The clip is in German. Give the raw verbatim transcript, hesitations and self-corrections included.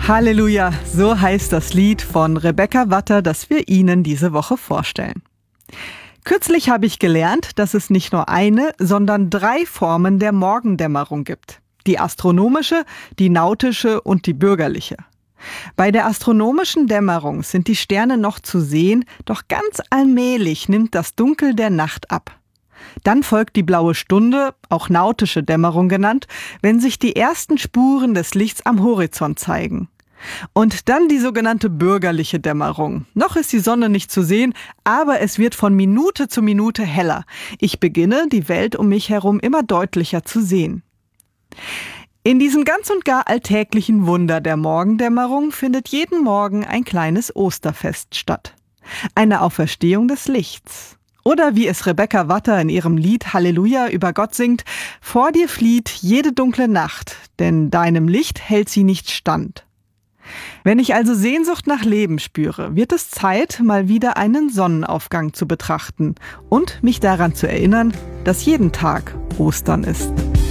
Halleluja, so heißt das Lied von Rebecca Watter, das wir Ihnen diese Woche vorstellen. Kürzlich habe ich gelernt, dass es nicht nur eine, sondern drei Formen der Morgendämmerung gibt. Die astronomische, die nautische und die bürgerliche. Bei der astronomischen Dämmerung sind die Sterne noch zu sehen, doch ganz allmählich nimmt das Dunkel der Nacht ab. Dann folgt die blaue Stunde, auch nautische Dämmerung genannt, wenn sich die ersten Spuren des Lichts am Horizont zeigen. Und dann die sogenannte bürgerliche Dämmerung. Noch ist die Sonne nicht zu sehen, aber es wird von Minute zu Minute heller. Ich beginne, die Welt um mich herum immer deutlicher zu sehen. In diesem ganz und gar alltäglichen Wunder der Morgendämmerung findet jeden Morgen ein kleines Osterfest statt. Eine Auferstehung des Lichts. Oder wie es Rebecca Watter in ihrem Lied Halleluja über Gott singt: Vor dir flieht jede dunkle Nacht, denn deinem Licht hält sie nicht stand. Wenn ich also Sehnsucht nach Leben spüre, wird es Zeit, mal wieder einen Sonnenaufgang zu betrachten und mich daran zu erinnern, dass jeden Tag Ostern ist.